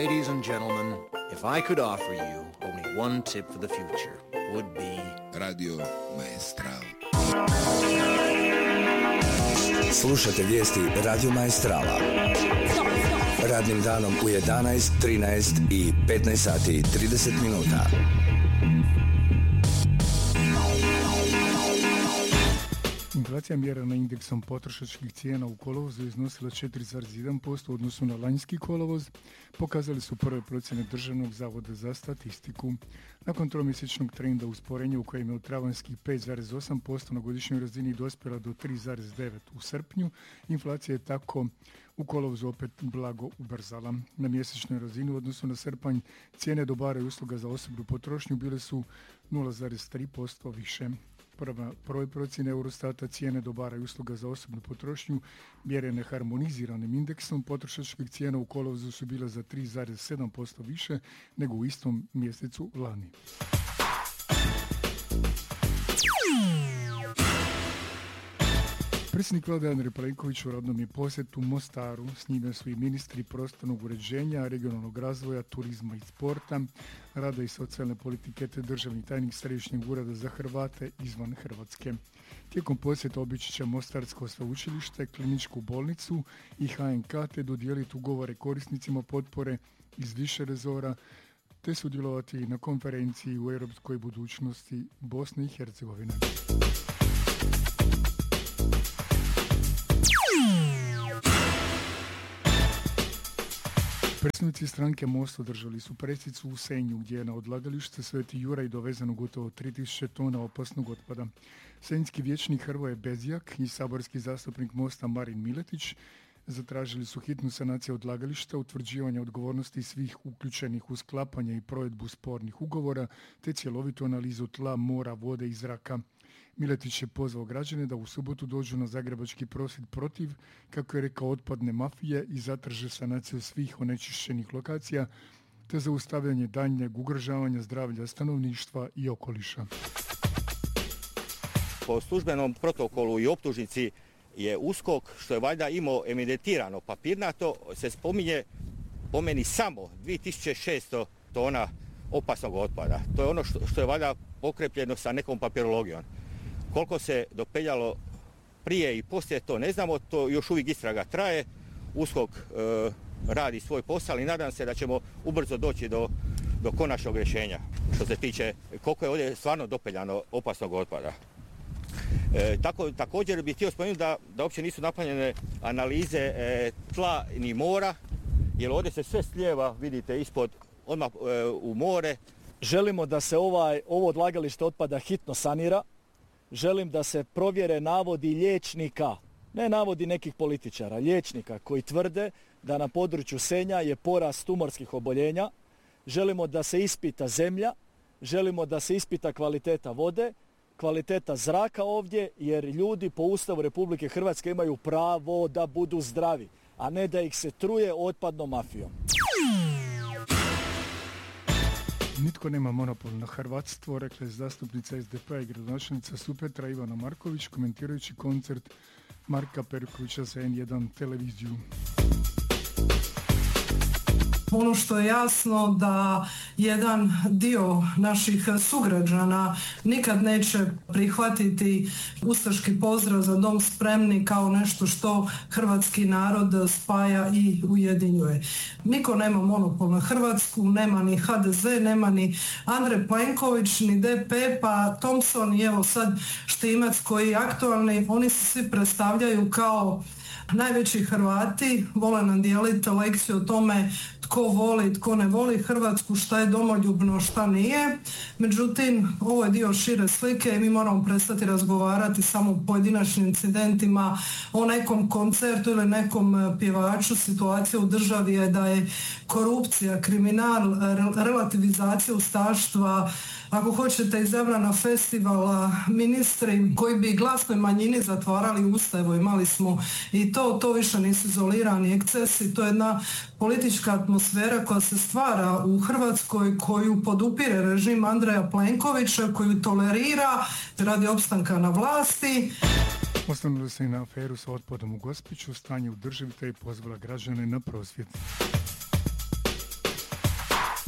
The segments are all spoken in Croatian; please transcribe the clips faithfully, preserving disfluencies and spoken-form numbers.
Ladies and gentlemen, if I could offer you only one tip for the future, would be Radio Maestral. Slušate vijesti Radio Maestrala. Radnim danom u jedanaest, trinaest i petnaest sati i trideset minuta. Inflacija mjerena indeksom potrošačkih cijena u kolovozu iznosila četiri zarez jedan posto u odnosu na lanjski kolovoz, pokazali su prve procjene Državnog zavoda za statistiku. Nakon tromjesečnog trenda usporenja u kojem je od travanjskih pet zarez osam posto na godišnjoj razini dospjela do tri zarez devet u srpnju, inflacija je tako u kolovozu opet blago ubrzala. Na mjesečnoj razini u odnosu na srpanj cijene dobara i usluga za osobnu potrošnju bile su nula zarez tri posto više. Prva prve procjene Eurostata cijene dobara i usluga za osobnu potrošnju mjerene harmoniziranim indeksom potrošačkih cijena u kolovozu su bile za tri zarez sedam posto više nego u istom mjesecu lani. Predsjednik vlade Andrej Plenković u radnom je posjetu Mostaru, s njime su i ministri prostornog uređenja, regionalnog razvoja, turizma i sporta, rada i socijalne politike te državni tajnik Središnjeg ureda za Hrvate izvan Hrvatske. Tijekom posjeta obići će Mostarsko sveučilište, kliničku bolnicu i H N K te dodijeliti ugovore korisnicima potpore iz više rezora te sudjelovati na konferenciji u europskoj budućnosti Bosne i Hercegovine. Predstavnici stranke Most održali su presicu u Senju gdje je na odlagalište Sveti Juraj dovezano gotovo tri tisuće tona opasnog otpada. Senjski vijećnik Hrvoje Bezjak i saborski zastupnik Mosta Marin Miletić zatražili su hitnu sanaciju odlagališta, utvrđivanje odgovornosti svih uključenih u sklapanje i provedbu spornih ugovora te cjelovitu analizu tla, mora, vode i zraka. Miletić je pozvao građane da u subotu dođu na zagrebački prosvjed protiv, kako je rekao, otpadne mafije i zatraže sanaciju svih onečišćenih lokacija te zaustavljanje daljnjeg ugrožavanja zdravlja stanovništva i okoliša. Po službenom protokolu i optužnici je U S K O K, što je valjda imao evidentirano papirnato, se spominje po meni samo dvije tisuće šesto tona opasnog otpada. To je ono što, što je valjda pokrepljeno sa nekom papirologijom. Koliko se dopeljalo prije i poslije, to ne znamo, to još uvijek istraga traje. U S K O K e, radi svoj posao i nadam se da ćemo ubrzo doći do, do konačnog rješenja što se tiče koliko je ovdje stvarno dopeljano opasnog otpada. E, tako, također bih htio spomenuti da, da uopće nisu napravljene analize e, tla ni mora, jer ovdje se sve slijeva, vidite, ispod, odmah e, u more. Želimo da se ovaj, ovo odlagalište otpada hitno sanira. Želim da se provjere navodi liječnika, ne navodi nekih političara, liječnika koji tvrde da na području Senja je porast tumorskih oboljenja. Želimo da se ispita zemlja, želimo da se ispita kvaliteta vode, kvaliteta zraka ovdje, jer ljudi po Ustavu Republike Hrvatske imaju pravo da budu zdravi, a ne da ih se truje otpadnom mafijom. Nitko nema monopol na hrvatstvo, rekla je zastupnica S D P-a i gradonačelnica Supetra Ivana Marković komentirajući koncert Marka Perkovića za N jedan televiziju. Ono što je jasno da jedan dio naših sugrađana nikad neće prihvatiti ustaški pozdrav za dom spremni kao nešto što hrvatski narod spaja i ujedinjuje. Niko nema monopol na Hrvatsku, nema ni H D Z, nema ni Andrej Plenković, ni D P, pa Thompson i evo sad Štimac koji je aktualni, oni se svi predstavljaju kao najveći Hrvati, vole nam dijeliti lekciju o tome tko voli, tko ne voli Hrvatsku, šta je domoljubno, šta nije. Međutim, ovo je dio šire slike i mi moramo prestati razgovarati samo o pojedinačnim incidentima, o nekom koncertu ili nekom pjevaču. Situacija u državi je da je korupcija, kriminal, relativizacija ustaštva, ako hoćete izabrana festivala, ministri koji bi glasnoj manjini zatvarali usta, evo imali smo i to, to više nisu izolirani ekscesi, to je jedna politička atmosfera koja se stvara u Hrvatskoj, koju podupire režim Andreja Plenkovića, koju tolerira radi opstanka na vlasti. Osvrnuli se i na aferu sa otpadom u Gospiću, stanje u državi te je pozvala građane na prosvjed.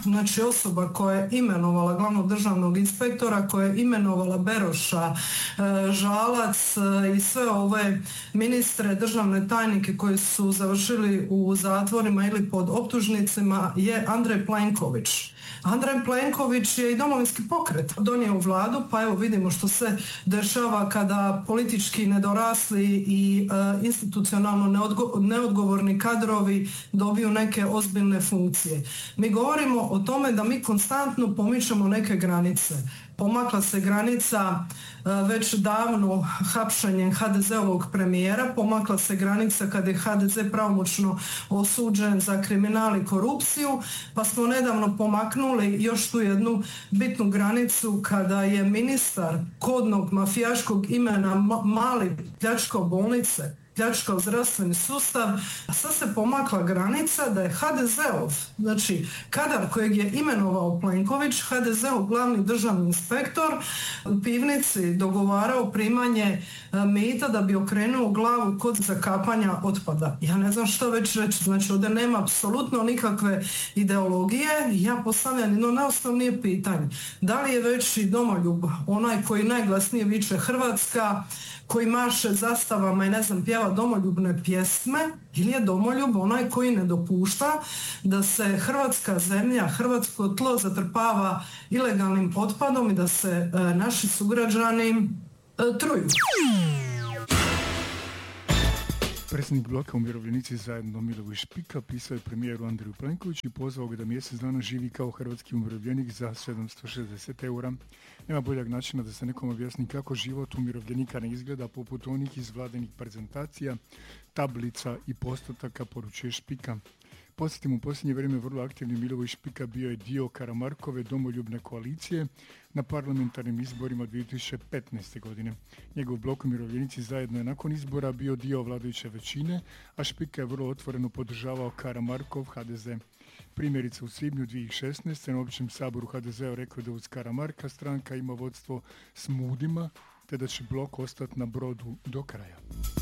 znači osoba koja je imenovala glavnog državnog inspektora, koja je imenovala Beroša, Žalac i sve ove ministre, državne tajnike koji su završili u zatvorima ili pod optužnicima je Andrej Plenković. Andrej Plenković je i Domovinski pokret donio u vladu, pa evo vidimo što se dešava kada politički nedorasli i e, institucionalno neodgo- neodgovorni kadrovi dobiju neke ozbiljne funkcije. Mi govorimo o tome da mi konstantno pomičemo neke granice. Pomakla se granica već davno hapšenjem ha de zeovog premijera, pomakla se granica kada je ha de ze pravomoćno osuđen za kriminal i korupciju, pa smo nedavno pomaknuli još tu jednu bitnu granicu kada je ministar kodnog mafijaškog imena Mali pljačkao bolnice, pljačkao zdravstveni sustav, a sad se pomakla granica da je ha de zeov, znači kadar kojeg je imenovao Plenković, ha de zeov glavni državni inspektor, u pivnici dogovarao primanje mita da bi okrenuo glavu kod zakapanja otpada. Ja ne znam što već reći, znači ovdje nema apsolutno nikakve ideologije. Ja postavljam jedno najosnovnije pitanje. Da li je veći domoljub onaj koji najglasnije viče Hrvatska, koji maše zastavama i ne znam pjeva domoljubne pjesme, ili je domoljub onaj koji ne dopušta da se hrvatska zemlja, hrvatsko tlo zatrpava ilegalnim otpadom i da se e, naši sugrađani e, truju. Predsjednik bloka Umirovljenici zajedno Milivoj Špika pisao je premijeru Andreju Plenkoviću i pozvao ga da mjesec dana živi kao hrvatski umirovljenik za sedamsto šezdeset eura. Nema boljeg načina da se nekom objasni kako život umirovljenika ne izgleda poput onih iz vladinih prezentacija, tablica i postotaka, poručuje Špika. Podsjetim, u posljednje vrijeme vrlo aktivni Milivoj Špika bio je dio Karamarkove domoljubne koalicije na parlamentarnim izborima dvije tisuće petnaeste. godine. Njegov blok Umirovljenici zajedno je nakon izbora bio dio vladajuće većine, a Špika je vrlo otvoreno podržavao Karamarkov ha de ze. Primjerice u svibnju dvije tisuće šesnaeste. na općem saboru ha de ze rekao da uz Karamarka stranka ima vodstvo s mudima, te da će blok ostati na brodu do kraja.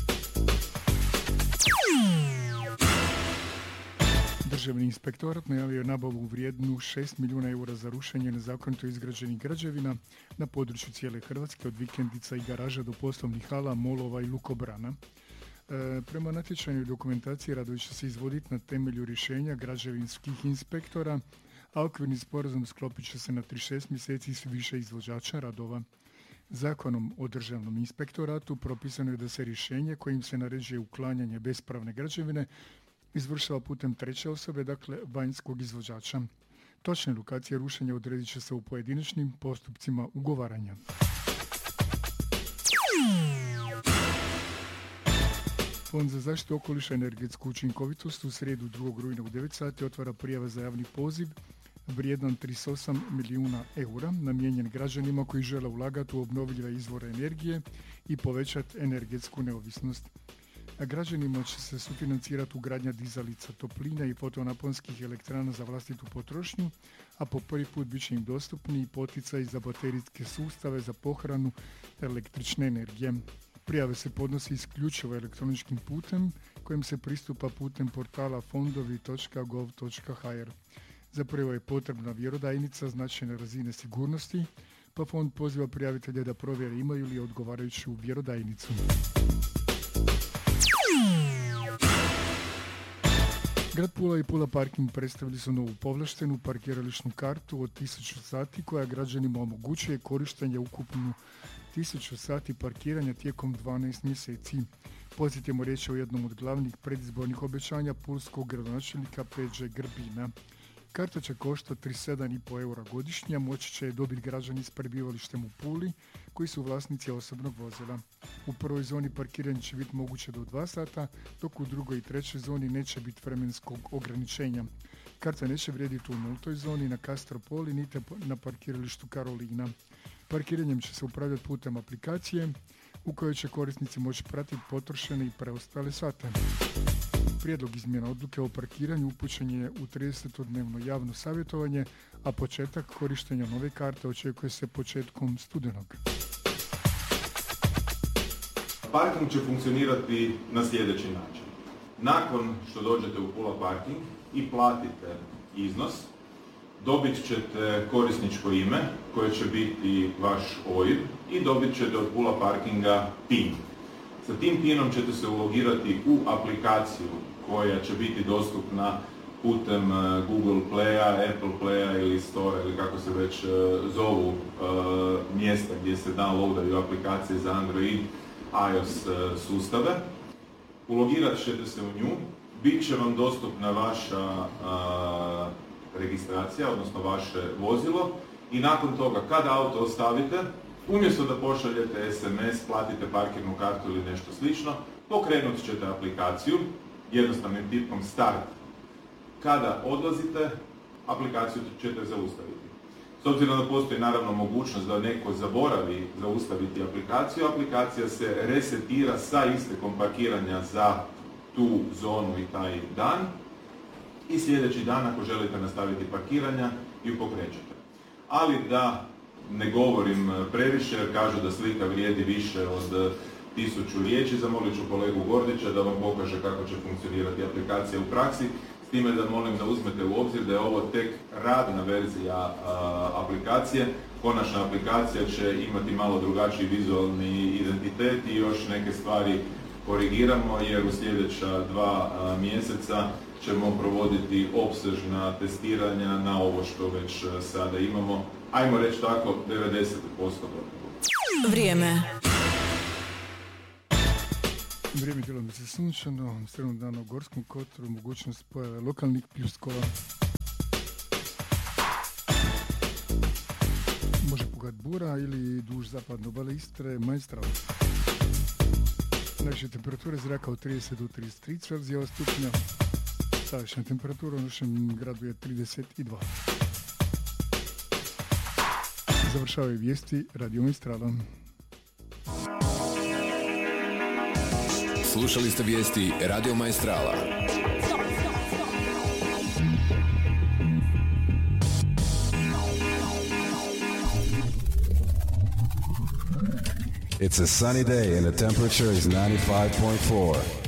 Državni inspektorat najavio je nabavu vrijednu šest milijuna eura za rušenje nezakonito izgrađenih građevina na području cijele Hrvatske, od vikendica i garaža do poslovnih hala, molova i lukobrana. E, prema natječajnoj dokumentaciji radovi će se izvoditi na temelju rješenja građevinskih inspektora, a okvirni sporazum sklopit će se na trideset šest mjeseci s više izvođača radova. Zakonom o državnom inspektoratu propisano je da se rješenje kojim se naređuje uklanjanje bespravne građevine izvršava putem treće osobe, dakle vanjskog izvođača. Točne lokacije rušenja odredit će se u pojedinačnim postupcima ugovaranja. Fond za zaštitu okoliša i energetsku učinkovitost u srijedu drugog rujna u devet sati otvara prijava za javni poziv vrijedan trideset osam milijuna eura, namijenjen građanima koji žele ulagati u obnovljive izvore energije i povećati energetsku neovisnost. A građanima će se sufinancirati ugradnja dizalica topline i fotonaponskih elektrana za vlastitu potrošnju, a po prvi put bit će im dostupni i poticaji za baterijske sustave za pohranu električne energije. Prijave se podnosi isključivo elektroničkim putem, kojim se pristupa putem portala fondovi točka gov točka ha er. Za prvo je potrebna vjerodajnica značajne razine sigurnosti, pa fond poziva prijavitelje da provjere imaju li odgovarajuću vjerodajnicu. Grad Pula i Pula Parking predstavili su novu povlaštenu parkirališnu kartu od tisuću sati koja građanima omogućuje korištenje ukupno tisuću sati parkiranja tijekom dvanaest mjeseci. Podsjetimo, riječ je o jednom od glavnih predizbornih obećanja pulskog gradonačelnika Peđe Grbina. Karta će koštati trideset sedam i pol eura godišnje, moći će je dobiti građani s prebivalištem u Puli koji su vlasnici osobnog vozila. U prvoj zoni parkiranje će biti moguće do dva sata, dok u drugoj i trećoj zoni neće biti vremenskog ograničenja. Karta neće vrijediti u nultoj zoni na Castropoli niti na parkiralištu Karolina. Parkiranjem će se upravljati putem aplikacije u kojoj će korisnici moći pratiti potrošene i preostale sate. Prijedlog izmjena odluke o parkiranju upućen je u tridesetodnevno javno savjetovanje, a početak korištenja nove karte očekuje se početkom studenog. Parking će funkcionirati na sljedeći način. Nakon što dođete u Pula Parking i platite iznos, dobit ćete korisničko ime koje će biti vaš O I B i dobit ćete od Pula Parkinga PIN. Sa tim PINom ćete se ulogirati u aplikaciju koja će biti dostupna putem Google Playa, Apple Playa ili Store ili kako se već zovu mjesta gdje se downloadaju aplikacije za Android, iOS sustave. Ulogirat ćete se u nju, bit će vam dostupna vaša a, registracija, odnosno vaše vozilo i nakon toga kad auto ostavite, umjesto da pošaljete es em es, platite parkirnu kartu ili nešto slično, pokrenut ćete aplikaciju jednostavnim tipkom Start. Kada odlazite, aplikaciju ćete zaustaviti. S obzirom da postoji naravno mogućnost da neko zaboravi zaustaviti aplikaciju, aplikacija se resetira sa istekom parkiranja za tu zonu i taj dan i sljedeći dan ako želite nastaviti parkiranja ju pokrećete. Ali da ne govorim previše jer kažu da slika vrijedi više od tisuću riječi, zamolit ću kolegu Gordića da vam pokaže kako će funkcionirati aplikacija u praksi. S time da molim da uzmete u obzir da je ovo tek radna verzija a, aplikacije. Konačna aplikacija će imati malo drugačiji vizualni identitet i još neke stvari korigiramo jer u sljedeća dva a, mjeseca ćemo provoditi opsežna testiranja na ovo što već a, sada imamo. Ajmo reći tako, devedeset posto gotovo. Vrijeme. Vrijeme je djelomice sunčano, srednog dana u Gorskom kotaru, mogućnost pojave lokalnih pljuskova. Može puhat bura ili duž zapadne obale Istre, Maestrala. Najviše temperature zraka od trideset do trideset tri Celzijeva stupnja. Sadašnja temperatura u našem gradu je trideset dva. Završavaju vijesti Radio Maestrala. Slušali ste vijesti Radio Maestrala. It's a sunny day and the temperature is ninety-five point four.